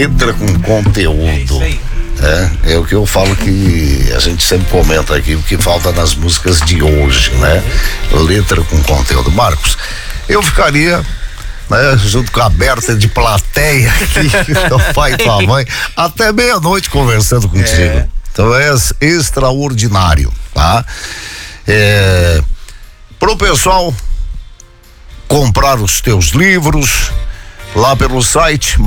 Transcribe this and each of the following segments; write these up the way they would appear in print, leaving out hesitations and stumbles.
letra com conteúdo. É o que eu falo, que a gente sempre comenta aqui, o que falta nas músicas de hoje, né? Letra com conteúdo. Marcos, eu ficaria, né, junto com a Berta de plateia aqui, teu pai e tua mãe, até meia-noite conversando contigo. Então és extraordinário, tá? Pro pessoal comprar os teus livros lá pelo site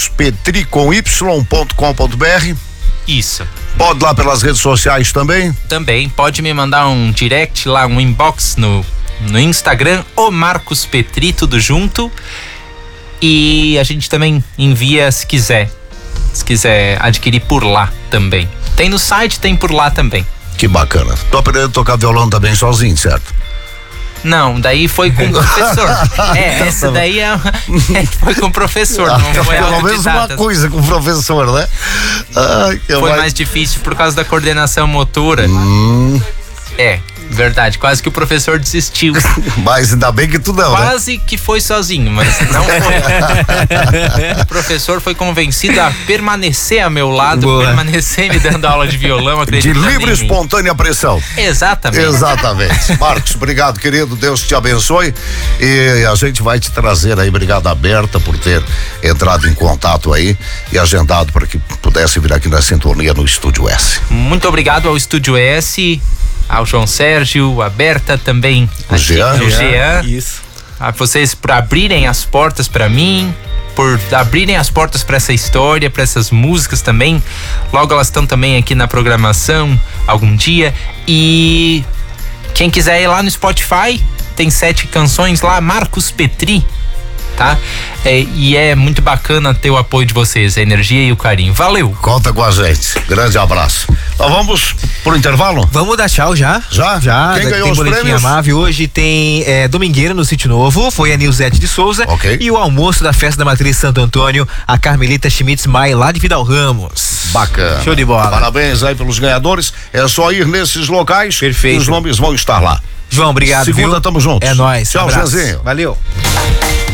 marcospetri.com.br. Isso. Pode ir lá pelas redes sociais também? Também, pode me mandar um direct lá, um inbox no Instagram, o Marcos Petri, tudo junto. E a gente também envia se quiser adquirir por lá também. Tem no site, tem por lá também. Que bacana. Tô aprendendo a tocar violão também sozinho, certo? Não, daí foi com o professor. Essa daí foi com o professor, não foi pelo menos uma coisa com o professor, né? Foi mais difícil por causa da coordenação motora. Verdade, quase que o professor desistiu. Mas ainda bem que tu não, quase que foi sozinho, mas não foi. O professor foi convencido a permanecer a meu lado, permanecer me dando aula de violão, acreditando de livre e espontânea pressão. Exatamente. Marcos, obrigado, querido, Deus te abençoe, e a gente vai te trazer aí. Obrigado a Berta por ter entrado em contato aí e agendado para que pudesse vir aqui na sintonia no Estúdio S. Muito obrigado ao Estúdio S, ao João Sérgio, a Berta também, o Jean. Isso. A vocês por abrirem as portas para mim, por abrirem as portas para essa história, para essas músicas também. Logo elas estão também aqui na programação algum dia. E quem quiser ir lá no Spotify, tem 7 canções lá, Marcos Petri, tá? E é muito bacana ter o apoio de vocês, a energia e o carinho. Valeu! Conta com a gente. Grande abraço. Então vamos pro intervalo? Vamos dar tchau já. Já? Quem ganhou os prêmios? Amável. Hoje tem Domingueira no Sítio Novo, foi a Nilzete de Souza. Okay. E o almoço da Festa da Matriz Santo Antônio, a Carmelita Schmitz Maia, lá de Vidal Ramos. Bacana. Show de bola. Parabéns aí pelos ganhadores. É só ir nesses locais. Perfeito. E os nomes vão estar lá. João, obrigado. Segunda, tamo juntos. É nóis. Tchau, Jeanzinho. Valeu.